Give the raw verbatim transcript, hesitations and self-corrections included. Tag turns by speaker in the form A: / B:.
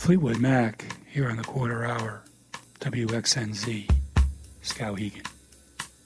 A: Fleetwood Mac here on the quarter hour, W X N Z, Skowhegan.